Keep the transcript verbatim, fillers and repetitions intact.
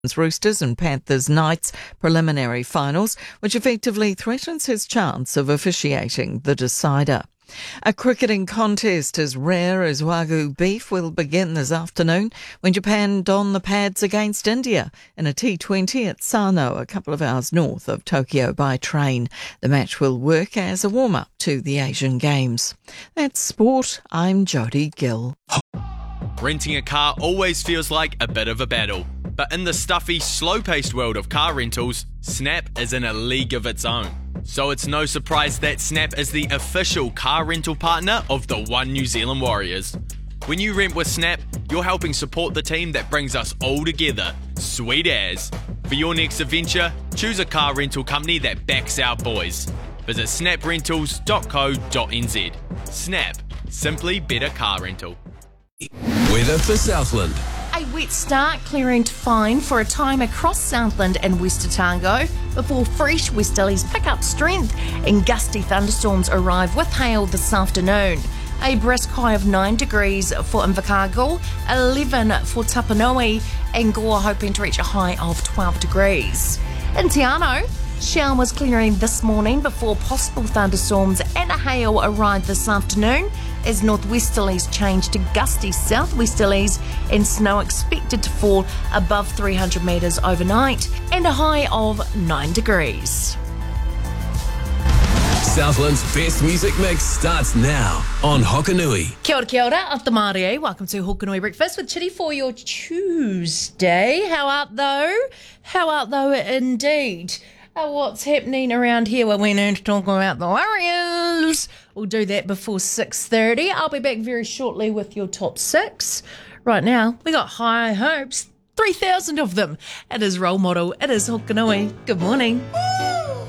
Roosters and Panthers Knights preliminary finals, which effectively threatens his chance of officiating the decider. A cricketing contest as rare as Wagyu beef will begin this afternoon when Japan don the pads against India in a T twenty at Sano, a couple of hours north of Tokyo by train. The match will work as a warm-up to the Asian Games. That's sport. I'm Jodie Gill. Renting a car always feels like a bit of a battle. But in the stuffy, slow-paced world of car rentals, Snap is in a league of its own. So it's no surprise that Snap is the official car rental partner of the One New Zealand Warriors. When you rent with Snap, you're helping support the team that brings us all together. Sweet as. For your next adventure, choose a car rental company that backs our boys. Visit snap rentals dot co dot n z. Snap. Simply better car rental. Weather for Southland. A wet start clearing to fine for a time across Southland and West Otago before fresh westerlies pick up strength and gusty thunderstorms arrive with hail this afternoon. A brisk high of nine degrees for Invercargill, eleven for Tapanui, and Gore hoping to reach a high of twelve degrees. In Te Anau, showers clearing this morning before possible thunderstorms and a hail arrive this afternoon as northwesterlies change to gusty southwesterlies and snow expected to fall above three hundred metres overnight and a high of nine degrees. Southland's best music mix starts now on Hokanui. Kia ora, kia ora, ata Māori. Welcome to Hokanui Breakfast with Chitty for your Tuesday. How art thou? How art thou indeed? Uh, what's happening around here? Well, we need to talk about the Warriors. We'll do that before six thirty. I'll be back very shortly with your top six. Right now, we got high hopes, three thousand of them. It is Role Model. It is Hokanui. Good morning.